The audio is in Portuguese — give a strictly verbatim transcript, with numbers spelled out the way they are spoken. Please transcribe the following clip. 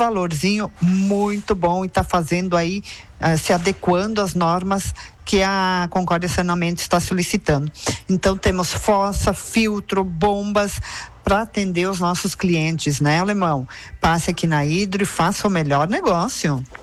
valorzinho muito bom e está fazendo aí, uh, se adequando às normas que a Concórdia Saneamento está solicitando. Então temos fossa, filtro, bombas para atender os nossos clientes, né, Alemão? Passe aqui na Hidro e faça o melhor negócio.